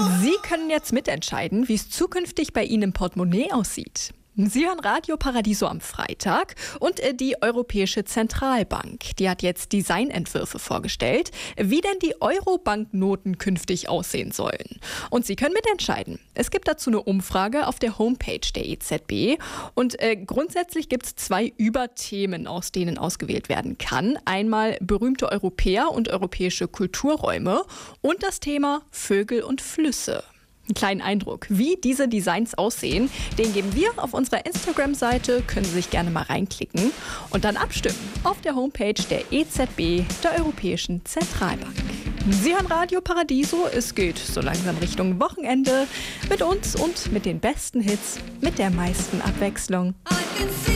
Sie können jetzt mitentscheiden, wie es zukünftig bei Ihnen im Portemonnaie aussieht. Sie hören Radio Paradiso am Freitag und die Europäische Zentralbank, die hat jetzt Designentwürfe vorgestellt, wie denn die Euro-Banknoten künftig aussehen sollen. Und Sie können mitentscheiden. Es gibt dazu eine Umfrage auf der Homepage der EZB und grundsätzlich gibt es 2 Überthemen, aus denen ausgewählt werden kann. Einmal berühmte Europäer und europäische Kulturräume und das Thema Vögel und Flüsse. Einen kleinen Eindruck, wie diese Designs aussehen, den geben wir auf unserer Instagram-Seite, können Sie sich gerne mal reinklicken und dann abstimmen auf der Homepage der EZB, der Europäischen Zentralbank. Sie hören Radio Paradiso, es geht so langsam Richtung Wochenende mit uns und mit den besten Hits, mit der meisten Abwechslung.